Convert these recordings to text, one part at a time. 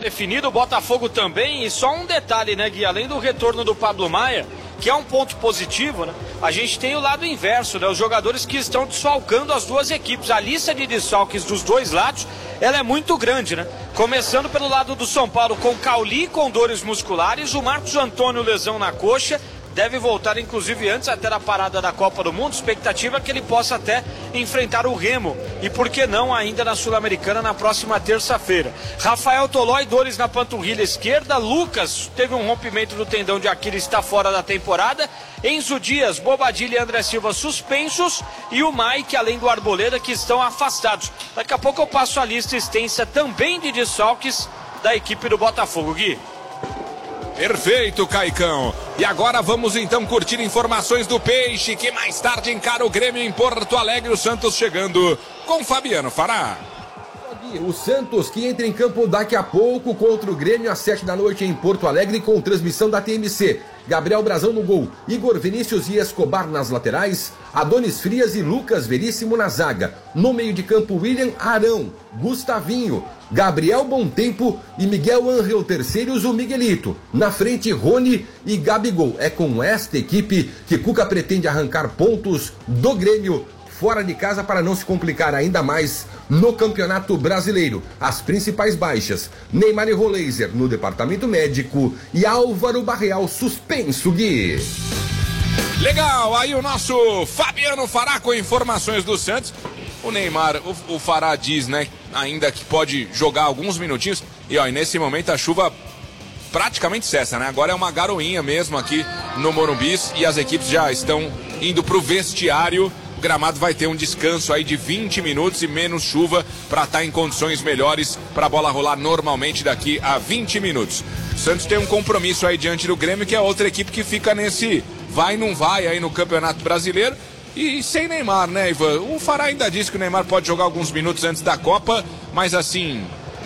definido, o Botafogo também. E só um detalhe, né, Gui? Além do retorno do Pablo Maia, que é um ponto positivo, né? A gente tem o lado inverso, né? Os jogadores que estão desfalcando as duas equipes. A lista de desfalques dos dois lados, ela é muito grande, né? Começando pelo lado do São Paulo, com Cauli com dores musculares, o Marcos Antônio lesão na coxa, deve voltar inclusive antes até da parada da Copa do Mundo. Expectativa é que ele possa até enfrentar o Remo e por que não ainda na Sul-Americana na próxima terça-feira. Rafael Tolói, dores na panturrilha esquerda. Lucas teve um rompimento do tendão de Aquiles, está fora da temporada. Enzo Dias, Bobadilha e André Silva suspensos e o Mike, além do Arboleda, que estão afastados. Daqui a pouco eu passo a lista extensa também de desfalques da equipe do Botafogo, Gui. Perfeito, Caicão. E agora vamos então curtir informações do Peixe, que mais tarde encara o Grêmio em Porto Alegre. O Santos chegando com Fabiano Fará. O Santos que entra em campo daqui a pouco contra o Grêmio às 7 da noite em Porto Alegre com transmissão da TMC. Gabriel Brazão no gol, Igor Vinícius e Escobar nas laterais, Adonis Frias e Lucas Veríssimo na zaga. No meio de campo, William Arão, Gustavinho, Gabriel Bontempo e Miguel Ángel Terceiros, o Miguelito. Na frente, Rony e Gabigol. É com esta equipe que Cuca pretende arrancar pontos do Grêmio fora de casa para não se complicar ainda mais no Campeonato Brasileiro. As principais baixas: Neymar e Roleiser no departamento médico e Álvaro Barreal suspenso, Gui. Legal, aí o nosso Fabiano Fará com informações do Santos. O Neymar, o Fará diz, né, ainda que pode jogar alguns minutinhos. E nesse momento a chuva praticamente cessa, né? Agora é uma garoinha mesmo aqui no Morumbi e as equipes já estão indo pro vestiário. O gramado vai ter um descanso aí de 20 minutos e menos chuva para estar em condições melhores para a bola rolar normalmente daqui a 20 minutos. O Santos tem um compromisso aí diante do Grêmio, que é outra equipe que fica nesse vai não vai aí no Campeonato Brasileiro. E sem Neymar, né, Ivan? O Fará ainda disse que o Neymar pode jogar alguns minutos antes da Copa, mas assim,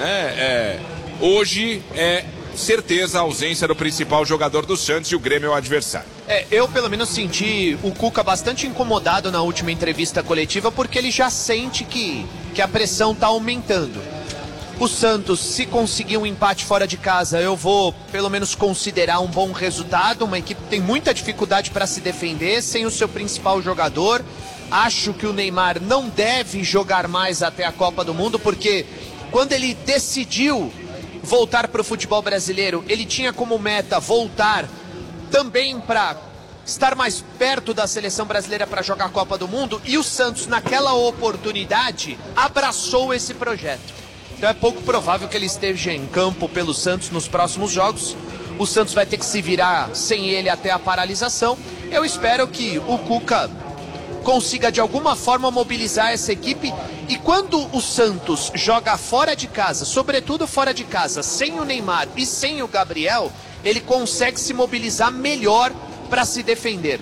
né, hoje é certeza a ausência do principal jogador do Santos e o Grêmio é o adversário. Eu pelo menos senti o Cuca bastante incomodado na última entrevista coletiva, porque ele já sente que a pressão está aumentando. O Santos, se conseguir um empate fora de casa, eu vou pelo menos considerar um bom resultado. Uma equipe que tem muita dificuldade para se defender, sem o seu principal jogador. Acho que o Neymar não deve jogar mais até a Copa do Mundo, porque quando ele decidiu voltar para o futebol brasileiro, ele tinha como meta voltar também para estar mais perto da seleção brasileira para jogar a Copa do Mundo, e o Santos, naquela oportunidade, abraçou esse projeto. Então é pouco provável que ele esteja em campo pelo Santos nos próximos jogos. O Santos vai ter que se virar sem ele até a paralisação. Eu espero que o Cuca consiga de alguma forma mobilizar essa equipe, e quando o Santos joga fora de casa, sobretudo fora de casa, sem o Neymar e sem o Gabriel, ele consegue se mobilizar melhor para se defender.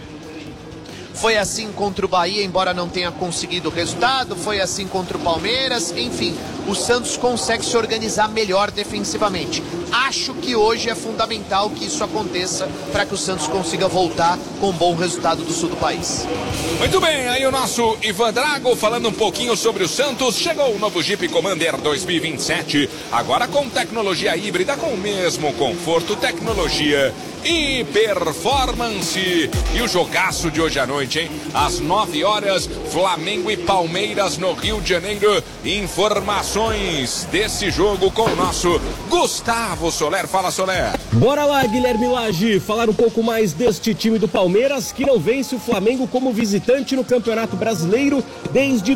Foi assim contra o Bahia, embora não tenha conseguido o resultado, foi assim contra o Palmeiras, enfim, o Santos consegue se organizar melhor defensivamente. Acho que hoje é fundamental que isso aconteça para que o Santos consiga voltar com um bom resultado do sul do país. Muito bem, aí o nosso Ivan Drago falando um pouquinho sobre o Santos. Chegou o novo Jeep Commander 2027, agora com tecnologia híbrida, com o mesmo conforto, tecnologia e performance. E o jogaço de hoje à noite, hein? Às 9 horas, Flamengo e Palmeiras no Rio de Janeiro. Informações desse jogo com o nosso Gustavo Soler. Fala, Soler. Bora lá, Guilherme Lage, falar um pouco mais deste time do Palmeiras, que não vence o Flamengo como visitante no Campeonato Brasileiro desde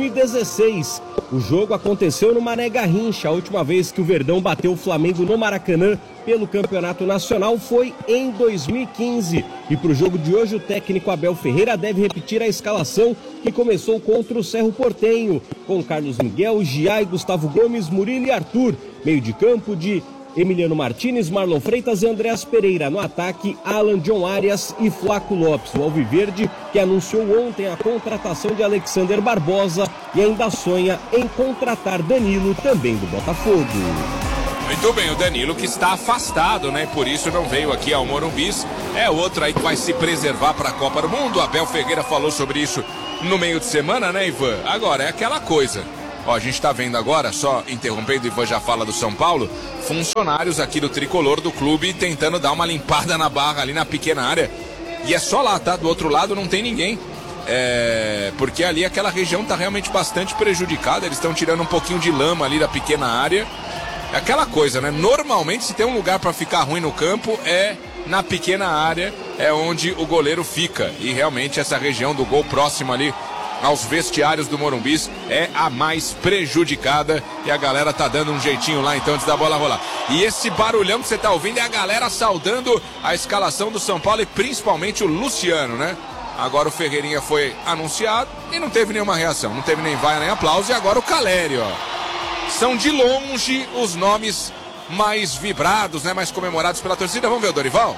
2016. O jogo aconteceu no Mané Garrincha. A última vez que o Verdão bateu o Flamengo no Maracanã pelo Campeonato Nacional foi em 2015. E para o jogo de hoje, o técnico Abel Ferreira deve repetir a escalação que começou contra o Cerro Porteño, com Carlos Miguel, Giai, Gustavo Gomes, Murilo e Arthur. Meio de campo de Emiliano Martínez, Marlon Freitas e Andréas Pereira. No ataque, Alan, John Arias e Flaco Lopes. O Alviverde, que anunciou ontem a contratação de Alexander Barbosa e ainda sonha em contratar Danilo, também do Botafogo. Muito bem, o Danilo que está afastado, né? Por isso não veio aqui ao Morumbi. É outro aí que vai se preservar para a Copa do Mundo. Abel Ferreira falou sobre isso no meio de semana, né, Ivan? Agora, é aquela coisa. Ó, a gente tá vendo agora, só interrompendo, o Ivan já fala do São Paulo, funcionários aqui do tricolor do clube tentando dar uma limpada na barra ali na pequena área. E é só lá, tá? Do outro lado não tem ninguém. Porque ali aquela região tá realmente bastante prejudicada. Eles estão tirando um pouquinho de lama ali da pequena área. É aquela coisa, né? Normalmente, se tem um lugar para ficar ruim no campo, é na pequena área, é onde o goleiro fica. E realmente essa região do gol próximo ali aos vestiários do Morumbis é a mais prejudicada. E a galera tá dando um jeitinho lá então antes da bola rolar. E esse barulhão que você tá ouvindo é a galera saudando a escalação do São Paulo e principalmente o Luciano, né? Agora o Ferreirinha foi anunciado e não teve nenhuma reação, não teve nem vaia nem aplauso. E agora o Caleri, ó. São de longe os nomes mais vibrados, né? Mais comemorados pela torcida. Vamos ver o Dorival?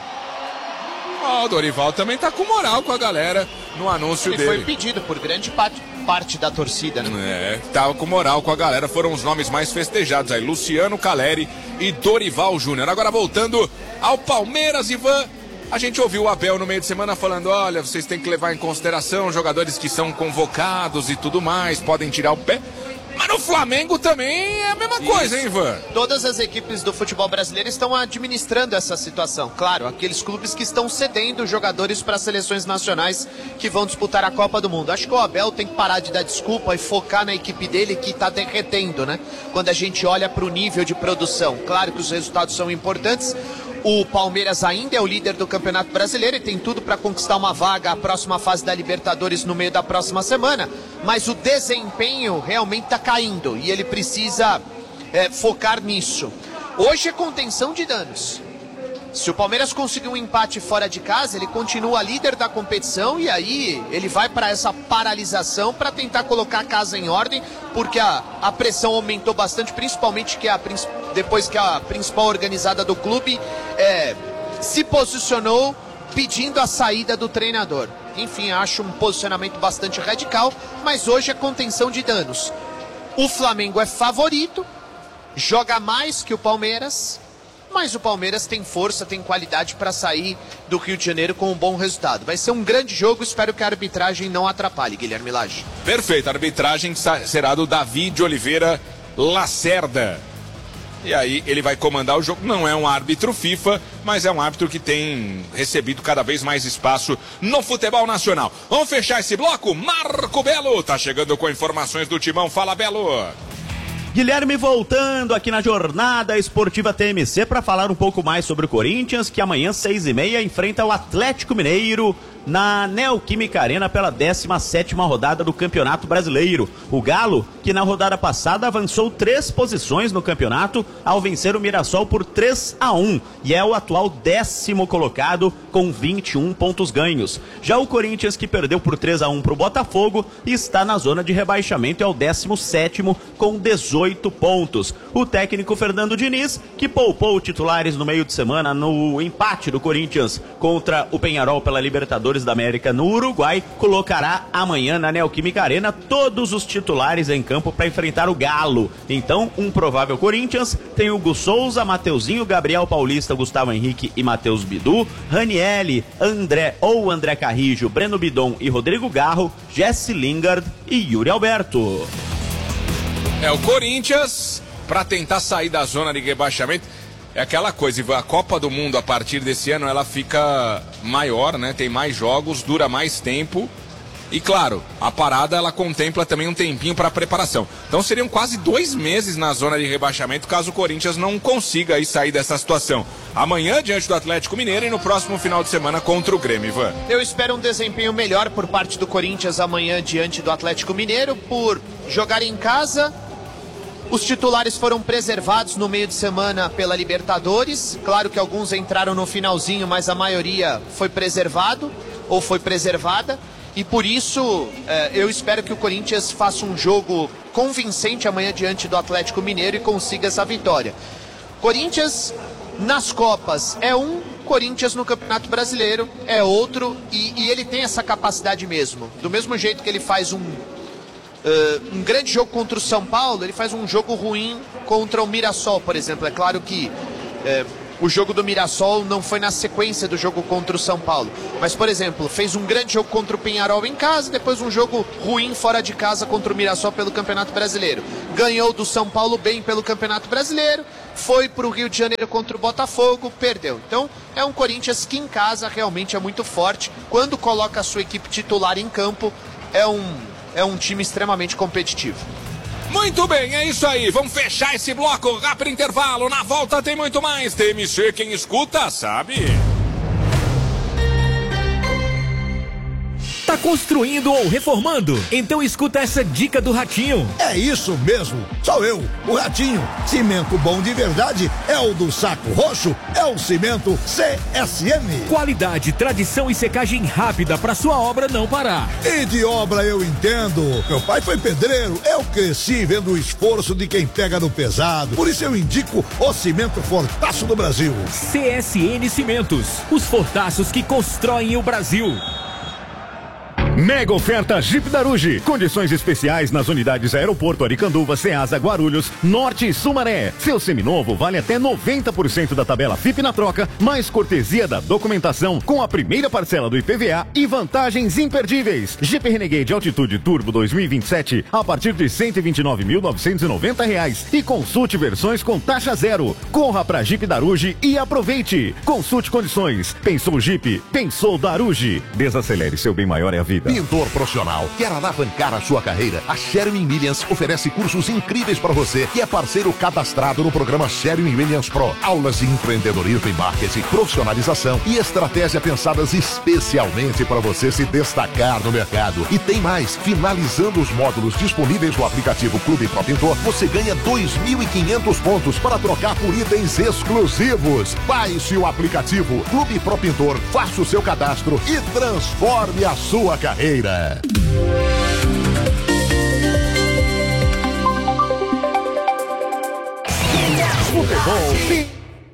O Dorival também tá com moral com a galera no anúncio dele. Ele foi pedido por grande parte da torcida, né? Tava com moral com a galera. Foram os nomes mais festejados aí. Luciano, Caleri e Dorival Júnior. Agora voltando ao Palmeiras, Ivan. A gente ouviu o Abel no meio de semana falando, olha, vocês têm que levar em consideração jogadores que são convocados e tudo mais, podem tirar o pé. Mas no Flamengo também é a mesma coisa, hein, Ivan? Todas as equipes do futebol brasileiro estão administrando essa situação. Claro, aqueles clubes que estão cedendo jogadores para seleções nacionais que vão disputar a Copa do Mundo. Acho que o Abel tem que parar de dar desculpa e focar na equipe dele que está derretendo, né? Quando a gente olha para o nível de produção. Claro que os resultados são importantes. O Palmeiras ainda é o líder do Campeonato Brasileiro e tem tudo para conquistar uma vaga à próxima fase da Libertadores no meio da próxima semana. Mas o desempenho realmente está caindo e ele precisa focar nisso. Hoje é contenção de danos. Se o Palmeiras conseguir um empate fora de casa, ele continua líder da competição e aí ele vai para essa paralisação para tentar colocar a casa em ordem, porque a pressão aumentou bastante, principalmente depois que a principal organizada do clube se posicionou pedindo a saída do treinador. Enfim, acho um posicionamento bastante radical, mas hoje é contenção de danos. O Flamengo é favorito, joga mais que o Palmeiras, mas o Palmeiras tem força, tem qualidade para sair do Rio de Janeiro com um bom resultado. Vai ser um grande jogo, espero que a arbitragem não atrapalhe, Guilherme Lage. Perfeito, a arbitragem será do Davi de Oliveira Lacerda. E aí ele vai comandar o jogo. Não é um árbitro FIFA, mas é um árbitro que tem recebido cada vez mais espaço no futebol nacional. Vamos fechar esse bloco? Marco Belo tá chegando com informações do Timão. Fala, Belo! Guilherme voltando aqui na Jornada Esportiva TMC para falar um pouco mais sobre o Corinthians, que amanhã 6h30 enfrenta o Atlético Mineiro na Neoquímica Arena pela 17ª rodada do Campeonato Brasileiro. O Galo, que na rodada passada avançou 3 posições no campeonato ao vencer o Mirassol por 3-1 e é o atual 10º colocado com 21 pontos ganhos. Já o Corinthians, que perdeu por 3-1 para o Botafogo, está na zona de rebaixamento e é o 17º com 18 pontos. O técnico Fernando Diniz, que poupou titulares no meio de semana no empate do Corinthians contra o Peñarol pela Libertadores da América no Uruguai, colocará amanhã na Neoquímica Arena todos os titulares em campo para enfrentar o Galo. Então, um provável Corinthians tem Hugo Souza, Mateuzinho, Gabriel Paulista, Gustavo Henrique e Matheus Bidu, Ranielli, André Carrijo, Breno Bidon e Rodrigo Garro, Jesse Lingard e Yuri Alberto. É o Corinthians para tentar sair da zona de rebaixamento. É aquela coisa, a Copa do Mundo a partir desse ano ela fica maior, né? Tem mais jogos, dura mais tempo. E claro, a parada ela contempla também um tempinho para preparação. Então seriam quase 2 meses na zona de rebaixamento caso o Corinthians não consiga aí sair dessa situação. Amanhã diante do Atlético Mineiro e no próximo final de semana contra o Grêmio, Ivan. Eu espero um desempenho melhor por parte do Corinthians amanhã diante do Atlético Mineiro por jogar em casa. Os titulares foram preservados no meio de semana pela Libertadores. Claro que alguns entraram no finalzinho, mas a maioria foi preservado ou foi preservada. E por isso eu espero que o Corinthians faça um jogo convincente amanhã diante do Atlético Mineiro e consiga essa vitória. Corinthians nas Copas é um, Corinthians no Campeonato Brasileiro é outro. E ele tem essa capacidade mesmo. Do mesmo jeito que ele faz um grande jogo contra o São Paulo, ele faz um jogo ruim contra o Mirassol, por exemplo. É claro que o jogo do Mirassol não foi na sequência do jogo contra o São Paulo. Mas, por exemplo, fez um grande jogo contra o Penharol em casa, depois um jogo ruim fora de casa contra o Mirassol pelo Campeonato Brasileiro. Ganhou do São Paulo bem pelo Campeonato Brasileiro, foi para o Rio de Janeiro contra o Botafogo, perdeu. Então, é um Corinthians que em casa realmente é muito forte. Quando coloca a sua equipe titular em campo, é um time extremamente competitivo. Muito bem, é isso aí. Vamos fechar esse bloco, rápido intervalo. Na volta tem muito mais. TMC, quem escuta, sabe? Tá construindo ou reformando? Então escuta essa dica do Ratinho. É isso mesmo, sou eu, o Ratinho. Cimento bom de verdade é o do Saco Roxo, é o cimento CSN. Qualidade, tradição e secagem rápida pra sua obra não parar. E de obra eu entendo. Meu pai foi pedreiro, eu cresci vendo o esforço de quem pega no pesado. Por isso eu indico o cimento Fortaço do Brasil. CSN Cimentos, os fortaços que constroem o Brasil. Mega oferta Jeep Daruge. Condições especiais nas unidades Aeroporto Aricanduva, Ceasa, Guarulhos, Norte e Sumaré. Seu seminovo vale até 90% da tabela FIP na troca, mais cortesia da documentação com a primeira parcela do IPVA e vantagens imperdíveis. Jeep Renegade Altitude Turbo 2027 a partir de R$ 129.990 e consulte versões com taxa zero. Corra pra Jeep Daruge e aproveite. Consulte condições. Pensou Jeep? Pensou Daruge. Desacelere, seu bem maior é a vida. Pintor profissional, quer alavancar a sua carreira? A Sherwin Williams oferece cursos incríveis para você que é parceiro cadastrado no programa Sherwin Williams Pro. Aulas de empreendedorismo e marketing, profissionalização e estratégia pensadas especialmente para você se destacar no mercado. E tem mais, finalizando os módulos disponíveis no aplicativo Clube Pro Pintor, você ganha 2.500 pontos para trocar por itens exclusivos. Baixe o aplicativo Clube Pro Pintor, faça o seu cadastro e transforme a sua carreira. Futebol.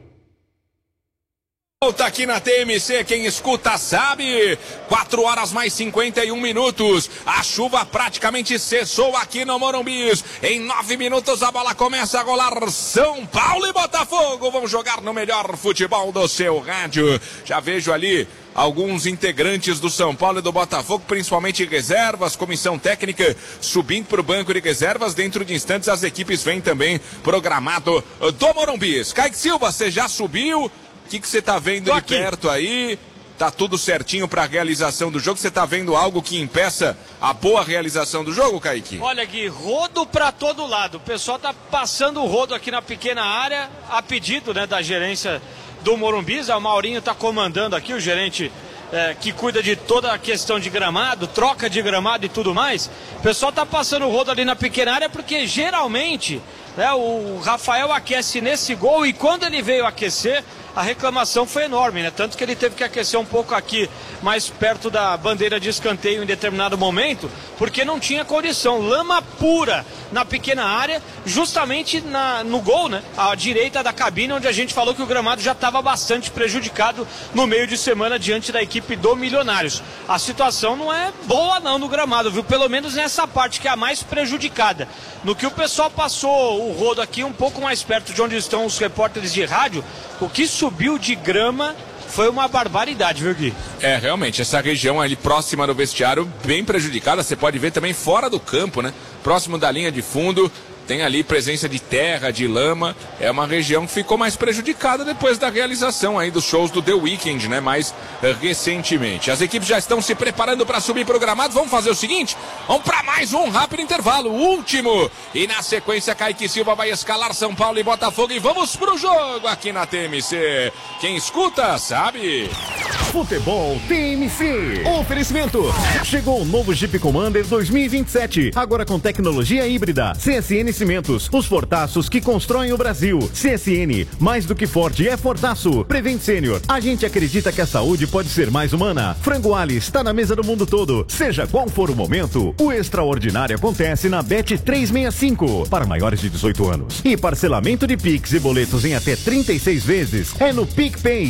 Volta aqui na TMC, quem escuta sabe. 4 horas mais 51 minutos. A chuva praticamente cessou aqui no Morumbi. Em 9 minutos a bola começa a rolar. São Paulo e Botafogo vão jogar no melhor futebol do seu rádio. Já vejo ali alguns integrantes do São Paulo e do Botafogo, principalmente reservas, comissão técnica, subindo para o banco de reservas. Dentro de instantes as equipes vêm também programado do Morumbi. Kaique Silva, você já subiu? O que você tá vendo de perto aí? Tá tudo certinho para a realização do jogo? Você tá vendo algo que impeça a boa realização do jogo, Kaique? Olha, Gui, rodo para todo lado. O pessoal tá passando o rodo aqui na pequena área, a pedido, né, da gerência do Morumbi. O Maurinho tá comandando aqui, o gerente que cuida de toda a questão de gramado, troca de gramado e tudo mais. O pessoal tá passando o rodo ali na pequena área porque geralmente, né, o Rafael aquece nesse gol e quando ele veio aquecer, a reclamação foi enorme, né? Tanto que ele teve que aquecer um pouco aqui, mais perto da bandeira de escanteio em determinado momento, porque não tinha condição. Lama pura na pequena área, justamente no gol, né? À direita da cabine, onde a gente falou que o gramado já estava bastante prejudicado no meio de semana diante da equipe do Milionários. A situação não é boa não no gramado, viu? Pelo menos nessa parte que é a mais prejudicada. No que o pessoal passou o rodo aqui um pouco mais perto de onde estão os repórteres de rádio, o que subiu de grama foi uma barbaridade, viu, Gui? É, realmente, essa região ali próxima do vestiário, bem prejudicada. Você pode ver também fora do campo, né? Próximo da linha de fundo, tem ali presença de terra, de lama. É uma região que ficou mais prejudicada depois da realização aí dos shows do The Weeknd, né? Mais recentemente. As equipes já estão se preparando para subir pro gramado. Vamos fazer o seguinte, vamos para mais um rápido intervalo, o último. E na sequência, Kaique Silva vai escalar São Paulo e Botafogo. E vamos pro jogo aqui na TMC. Quem escuta, sabe. Futebol TMC. Oferecimento. Chegou o novo Jeep Commander 2027. Agora com tecnologia híbrida. CSN Cimentos. Os fortaços que constroem o Brasil. CSN. Mais do que forte é fortaço. Prevent Sênior. A gente acredita que a saúde pode ser mais humana. Frango Ali está na mesa do mundo todo. Seja qual for o momento, o extraordinário acontece na Bet 365. Para maiores de 18 anos. E parcelamento de Pix e boletos em até 36 vezes. É no PicPay.